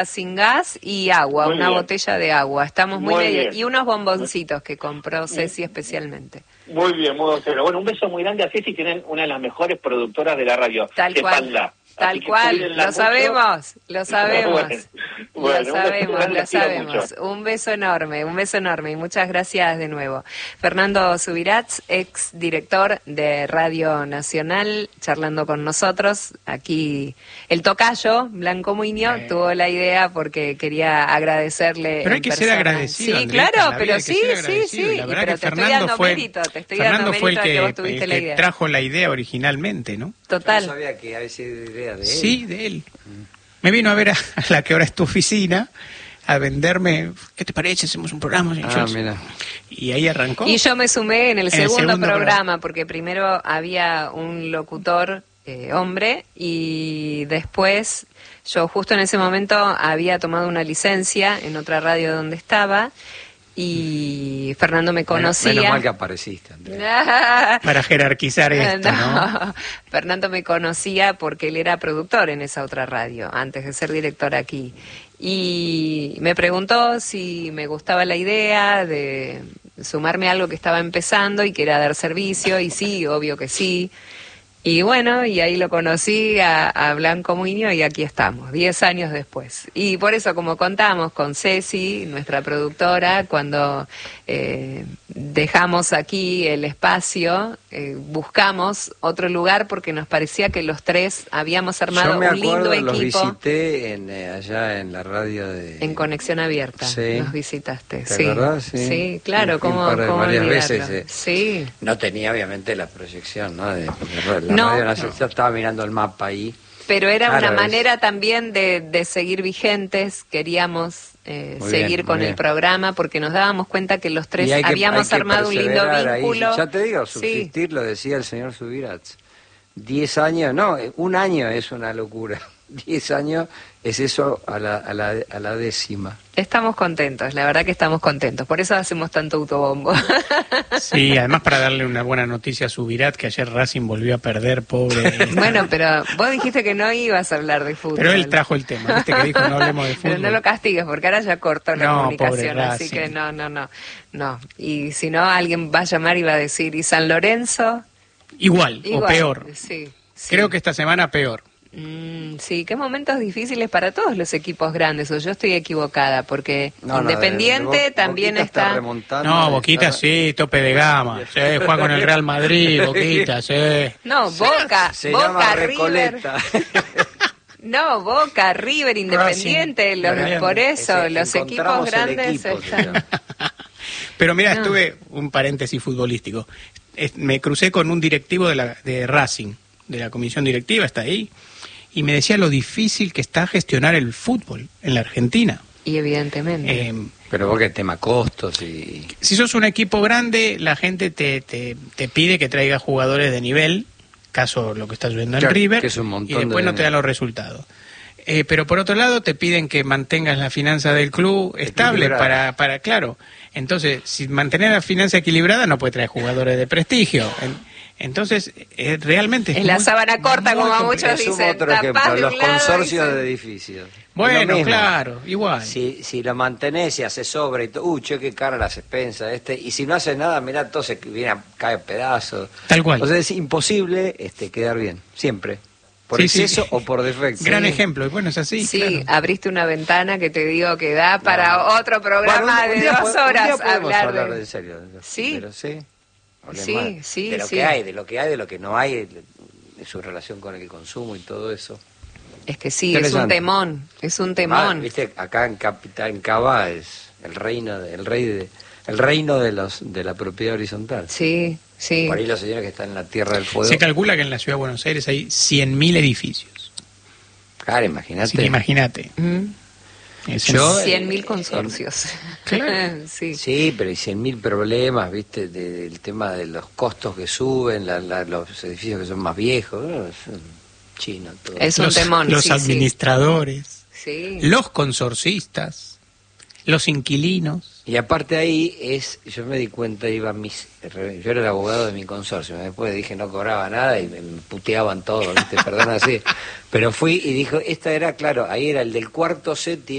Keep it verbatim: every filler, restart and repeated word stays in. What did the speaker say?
sin gas y agua, Muy una bien. botella de agua. Estamos muy, Muy bien. bien. Y unos bomboncitos que compró Ceci especialmente. Muy bien, muy bien. Bueno, un beso muy grande a Ceci, tienen una de las mejores productoras de la radio. Tal de cual. Panda. Tal Así que cual, cuídenla lo mucho. sabemos, lo sabemos, Bueno, bueno, lo un sabemos, beso, lo los quiero sabemos. mucho. Un beso enorme, un beso enorme y muchas gracias de nuevo. Fernando Subirats, ex director de Radio Nacional, charlando con nosotros. Aquí el tocayo, Blanco Muñoz, eh. tuvo la idea porque quería agradecerle. Pero hay que persona. ser agradecido. Sí, Andrés, claro, pero sí, sí, sí. La verdad pero que te Fernando estoy dando fue, mérito, te estoy Fernando dando fue mérito el que, de que vos tuviste el la que idea. trajo la idea originalmente, ¿no? Total. Yo no sabía que había sido idea de él. Sí, de él. Me vino a ver a, a la que ahora es tu oficina a venderme, ¿qué te parece? Hacemos un programa. Ah, mira. Y ahí arrancó. Y yo me sumé en el, en segundo, el segundo programa, programa, porque primero había un locutor eh, hombre y después yo justo en ese momento había tomado una licencia en otra radio donde estaba y Fernando me conocía. Menos, menos mal que apareciste, Andrés. Para jerarquizar esto, ¿no? ¿no? Fernando me conocía porque él era productor en esa otra radio, antes de ser director aquí. Y me preguntó si me gustaba la idea de sumarme a algo que estaba empezando y que era dar servicio, y sí, obvio que sí. Y bueno, y ahí lo conocí a, a Blanco Muñoz y aquí estamos, diez años después. Y por eso, como contamos con Ceci, nuestra productora, cuando eh, dejamos aquí el espacio, eh, buscamos otro lugar porque nos parecía que los tres habíamos armado Yo me un lindo acuerdo, los equipo. visité en, eh, allá en la radio de... En Conexión Abierta, sí. nos visitaste. ¿Te sí. acordás? Sí, sí, claro, ¿cómo, par de, cómo varias olvidarlo? veces. Eh. Sí. No tenía obviamente la proyección, ¿no? De, de la No, radio nacional. no. Yo estaba mirando el mapa ahí. Pero era claro, una es... manera también de, de seguir vigentes, queríamos eh, seguir bien, con el bien. programa porque nos dábamos cuenta que los tres que, habíamos armado un lindo vínculo. Ahí. Ya te digo, subsistir, sí. Lo decía el señor Subirats. Diez años, no, un año es una locura. Diez años es eso a la, a la, a la décima. Estamos contentos, la verdad que estamos contentos, por eso hacemos tanto autobombo. Sí, además para darle una buena noticia a Subirats, que ayer Racing volvió a perder, pobre. Bueno, pero vos dijiste que no ibas a hablar de fútbol. Pero él trajo el tema, viste que dijo no hablemos de fútbol. Pero no lo castigues, porque ahora ya cortó la no, comunicación, pobre así Racing. que no, no, no, no. Y si no, alguien va a llamar y va a decir, ¿y San Lorenzo? Igual, Igual o peor. Sí, sí. Creo que esta semana peor. Mm, sí, qué momentos difíciles para todos los equipos grandes, o yo estoy equivocada, porque no, Independiente no, de, de, también Boquita está... está remontando. No, Boquita está... sí, tope de gama. Sí, juega con el Real Madrid, Boquita, sí. No, Boca, se Boca, llama River. Recoleta. No, Boca, River, Independiente, los, por eso, Ese, los equipos grandes equipo, están... Pero mira, no. estuve, un paréntesis futbolístico, me crucé con un directivo de, la, de Racing, de la comisión directiva, está ahí, y me decía lo difícil que está gestionar el fútbol en la Argentina. Y evidentemente. Eh, Pero porque el tema costos y... Si sos un equipo grande, la gente te, te, te pide que traiga jugadores de nivel, caso lo que está sucediendo en claro, River, que es un montón y después de... no te dan los resultados. Eh, pero por otro lado te piden que mantengas la finanza del club estable para, para, claro, entonces si mantener la finanza equilibrada no puede traer jugadores de prestigio. En, Entonces, eh, realmente... Es, es la muy, sábana corta, como a muchos dicen. Es otro ejemplo, los consorcios dicen... de edificios. Bueno, claro, igual. Si, si lo mantenés y haces obra y todo, uy, che, qué cara las expensas, este, y si no haces nada, mirá, todo se viene a caer a pedazos. Tal cual. O sea, es imposible este, quedar bien, siempre. Por sí, exceso sí. o por defecto. Gran sí. ejemplo, y bueno, es así. Sí, claro. Abriste una ventana que te digo que da para no. otro programa bueno, un, un de dos horas un hablar, hablar de... de... en serio. Sí. Pero sí. Sí, más. sí, de lo sí. que hay, de lo que hay, de lo que no hay, de, de su relación con el consumo y todo eso. Es que sí, es un temón, es un temón. Ah, viste, acá en Capital, en Cava es el reino, de, el rey de, el reino de los de la propiedad horizontal. Sí, sí. Por ahí los señores que están en la Tierra del Fuego. Se calcula que en la ciudad de Buenos Aires hay cien mil edificios. Claro, imagínate. Así que imagínate. Mm. Yo, cien mil consorcios. Claro. sí. sí, pero hay cien mil problemas, viste, de, del tema de los costos que suben, la, la, los edificios que son más viejos, ¿no? Es chino todo. Es un los, temón. Los sí, administradores, sí. los consorcistas. los inquilinos. Y aparte ahí es, yo me di cuenta, iba mis, yo era el abogado de mi consorcio, después dije no cobraba nada y me puteaban todo, ¿viste? Perdón así, pero fui y dijo, esta era, claro, ahí era el del cuarto set.